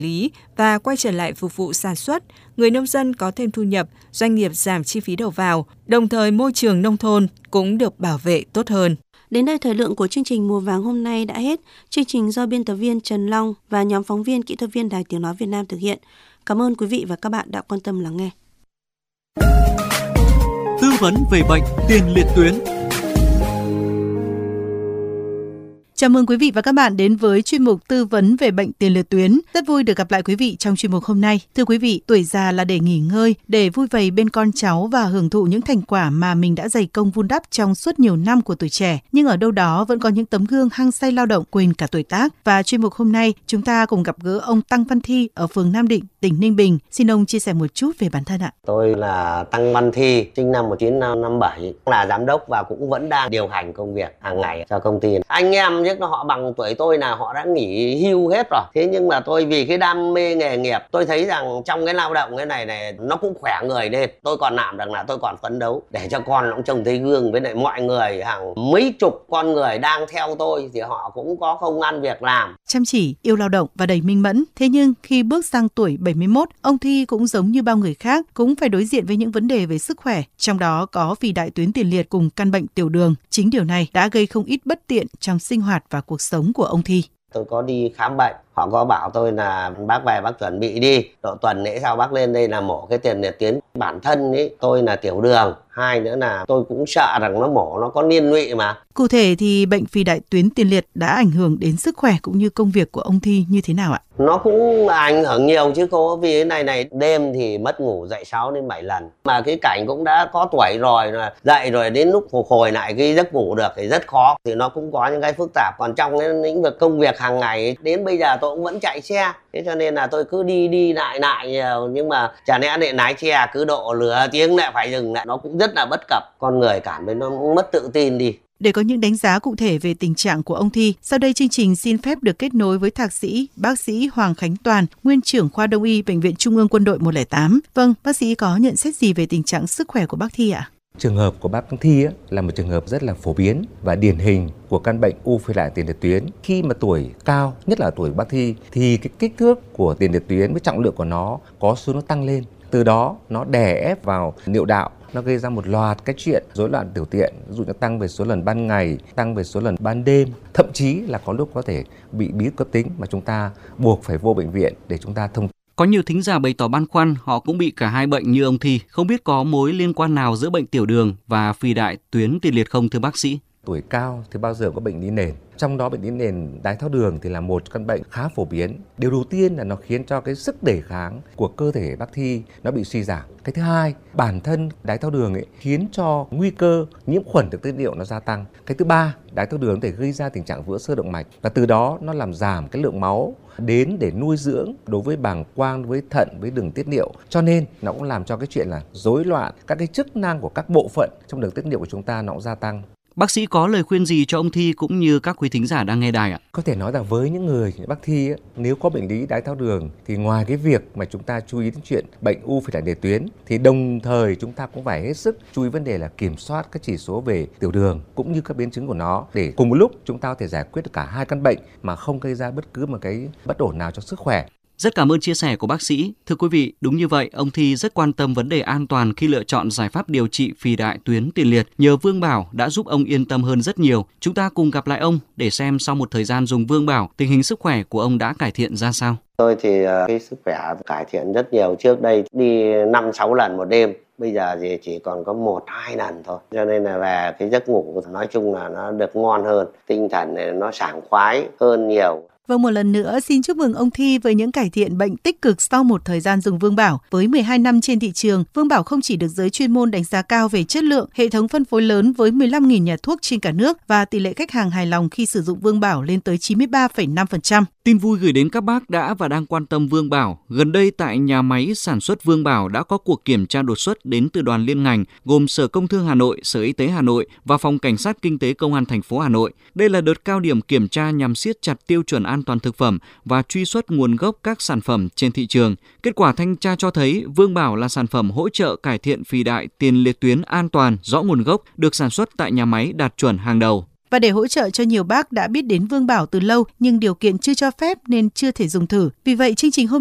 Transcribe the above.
lý và quay trở lại phục vụ sản xuất, người nông dân có thêm thu nhập, doanh nghiệp giảm chi phí đầu vào, đồng thời môi trường nông thôn cũng được bảo vệ tốt hơn. Đến đây thời lượng của chương trình Mùa Vàng hôm nay đã hết. Chương trình do biên tập viên Trần Long và nhóm phóng viên kỹ thuật viên Đài Tiếng Nói Việt Nam thực hiện. Cảm ơn quý vị và các bạn đã quan tâm lắng nghe. Tư vấn về bệnh tiền liệt tuyến. Chào mừng quý vị và các bạn đến với chuyên mục tư vấn về bệnh tiền liệt tuyến. Rất vui được gặp lại quý vị trong chuyên mục hôm nay. Thưa quý vị, tuổi già là để nghỉ ngơi, để vui vầy bên con cháu và hưởng thụ những thành quả mà mình đã dày công vun đắp trong suốt nhiều năm của tuổi trẻ. Nhưng ở đâu đó vẫn có những tấm gương hăng say lao động quên cả tuổi tác. Và chuyên mục hôm nay, chúng ta cùng gặp gỡ ông Tăng Văn Thi ở phường Nam Định, tỉnh Ninh Bình. Xin ông chia sẻ một chút về bản thân ạ. Tôi là Tăng Văn Thi, sinh năm 1957, là giám đốc và cũng vẫn đang điều hành công việc hàng ngày cho công ty. Anh em chứ họ bằng tuổi tôi là họ đã nghỉ hưu hết rồi. Thế nhưng mà tôi vì cái đam mê nghề nghiệp, tôi thấy rằng trong cái lao động cái này nó cũng khỏe người lên. Tôi còn làm được là tôi còn phấn đấu để cho con nó cũng trông thấy gương, với lại mọi người hàng mấy chục con người đang theo tôi thì họ cũng có công ăn việc làm. Chăm chỉ, yêu lao động và đầy minh mẫn. Thế nhưng khi bước sang tuổi 71, ông Thi cũng giống như bao người khác cũng phải đối diện với những vấn đề về sức khỏe, trong đó có phì đại tuyến tiền liệt cùng căn bệnh tiểu đường. Chính điều này đã gây không ít bất tiện trong sinh hoạt và cuộc sống của ông Thi. Tôi có đi khám bệnh, họ có bảo tôi là bác về bác chuẩn bị đi, độ tuần lễ sau bác lên đây là mổ cái tiền liệt tuyến. Bản thân ấy tôi là tiểu đường, hai nữa là tôi cũng sợ rằng nó mổ nó có liên lụy mà. Cụ thể thì bệnh phì đại tuyến tiền liệt đã ảnh hưởng đến sức khỏe cũng như công việc của ông Thi như thế nào ạ? Nó cũng ảnh hưởng nhiều chứ cô, vì cái này đêm thì mất ngủ dậy 6 đến 7 lần. Mà cái cảnh cũng đã có tuổi rồi, dậy rồi đến lúc phục hồi lại cái giấc ngủ được thì rất khó. Thì nó cũng có những cái phức tạp. Còn trong cái lĩnh vực công việc hàng ngày đến bây giờ tôi cũng vẫn chạy xe. Thế cho nên là tôi cứ đi lại nhiều. Nhưng mà chả lẽ lại lái xe cứ độ nửa tiếng lại phải dừng lại. Nó cũng rất là bất cập. Con người cảm thấy nó mất tự tin đi. Để có những đánh giá cụ thể về tình trạng của ông Thi, sau đây chương trình xin phép được kết nối với thạc sĩ, bác sĩ Hoàng Khánh Toàn, nguyên trưởng khoa Đông y Bệnh viện Trung ương Quân đội 108. Vâng, bác sĩ có nhận xét gì về tình trạng sức khỏe của bác Thi ạ? Trường hợp của bác Thi là một trường hợp rất là phổ biến và điển hình của căn bệnh u phì đại tiền liệt tuyến. Khi mà tuổi cao, nhất là tuổi bác Thi, thì cái kích thước của tiền liệt tuyến với trọng lượng của nó có xu hướng tăng lên. Từ đó nó đè ép vào niệu đạo, nó gây ra một loạt cái chuyện rối loạn tiểu tiện, ví dụ như tăng về số lần ban ngày, tăng về số lần ban đêm, thậm chí là có lúc có thể bị bí cấp tính mà chúng ta buộc phải vô bệnh viện để chúng ta thông. Có nhiều thính giả bày tỏ băn khoăn họ cũng bị cả hai bệnh như ông Thi, không biết có mối liên quan nào giữa bệnh tiểu đường và phì đại tuyến tiền liệt không thưa bác sĩ? Tuổi cao thì bao giờ có bệnh lý nền. Trong đó bệnh lý nền đái tháo đường thì là một căn bệnh khá phổ biến. Điều đầu tiên là nó khiến cho cái sức đề kháng của cơ thể bác Thi nó bị suy giảm. Cái thứ hai, bản thân đái tháo đường khiến cho nguy cơ nhiễm khuẩn được tiết niệu nó gia tăng. Cái thứ ba, đái tháo đường có thể gây ra tình trạng vữa xơ động mạch và từ đó nó làm giảm cái lượng máu đến để nuôi dưỡng đối với bàng quang, với thận, với đường tiết niệu. Cho nên nó cũng làm cho cái chuyện là rối loạn các cái chức năng của các bộ phận trong đường tiết niệu của chúng ta nó cũng gia tăng. Bác sĩ có lời khuyên gì cho ông Thi cũng như các quý thính giả đang nghe đài ạ? Có thể nói rằng với những người bác Thi nếu có bệnh lý đái tháo đường thì ngoài cái việc mà chúng ta chú ý đến chuyện bệnh u phì đại tiền liệt tuyến thì đồng thời chúng ta cũng phải hết sức chú ý vấn đề là kiểm soát các chỉ số về tiểu đường cũng như các biến chứng của nó để cùng một lúc chúng ta có thể giải quyết được cả hai căn bệnh mà không gây ra bất cứ một cái bất ổn nào cho sức khỏe. Rất cảm ơn chia sẻ của bác sĩ. Thưa quý vị, đúng như vậy, ông Thi rất quan tâm vấn đề an toàn khi lựa chọn giải pháp điều trị phì đại tuyến tiền liệt. Nhờ Vương Bảo đã giúp ông yên tâm hơn rất nhiều. Chúng ta cùng gặp lại ông để xem sau một thời gian dùng Vương Bảo, tình hình sức khỏe của ông đã cải thiện ra sao. Tôi thì cái sức khỏe cải thiện rất nhiều. Trước đây đi 5-6 lần một đêm. Bây giờ thì chỉ còn có 1-2 lần thôi. Cho nên là về cái giấc ngủ nói chung là nó được ngon hơn. Tinh thần này nó sảng khoái hơn nhiều. Vâng, một lần nữa xin chúc mừng ông Thi với những cải thiện bệnh tích cực sau một thời gian dùng Vương Bảo. Với 12 năm trên thị trường, Vương Bảo không chỉ được giới chuyên môn đánh giá cao về chất lượng, hệ thống phân phối lớn với 15.000 nhà thuốc trên cả nước và tỷ lệ khách hàng hài lòng khi sử dụng Vương Bảo lên tới 93,5%. Tin vui gửi đến các bác đã và đang quan tâm Vương Bảo. Gần đây tại nhà máy sản xuất Vương Bảo đã có cuộc kiểm tra đột xuất đến từ đoàn liên ngành gồm Sở Công Thương Hà Nội, Sở Y tế Hà Nội và Phòng Cảnh sát Kinh tế Công an thành phố Hà Nội. Đây là đợt cao điểm kiểm tra nhằm siết chặt tiêu chuẩn an toàn thực phẩm và truy xuất nguồn gốc các sản phẩm trên thị trường. Kết quả thanh tra cho thấy Vương Bảo là sản phẩm hỗ trợ cải thiện phì đại tiền liệt tuyến an toàn, rõ nguồn gốc, được sản xuất tại nhà máy đạt chuẩn hàng đầu. Và để hỗ trợ cho nhiều bác đã biết đến Vương Bảo từ lâu nhưng điều kiện chưa cho phép nên chưa thể dùng thử. Vì vậy, chương trình hôm